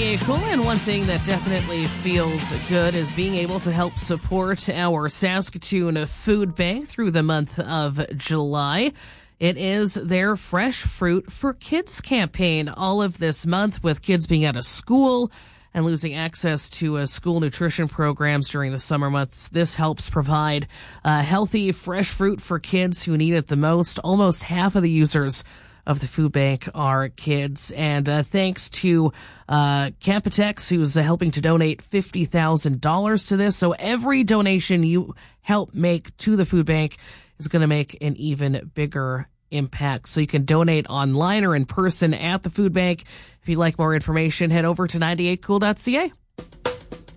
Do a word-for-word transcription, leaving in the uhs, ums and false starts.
ninety-eight Cool, and one thing that definitely feels good is being able to help support our Saskatoon Food Bank through the month of July. It is their Fresh Fruit for Kids campaign all of this month, with kids being out of school and losing access to uh, school nutrition programs during the summer months. This helps provide uh, healthy, fresh fruit for kids who need it the most. Almost half of the users of the food bank are kids. And uh, thanks to uh, Campotex, who's uh, helping to donate fifty thousand dollars to this. So every donation you help make to the food bank is going to make an even bigger impact. So you can donate online or in person at the food bank. If you'd like more information, head over to ninety-eight cool dot c a.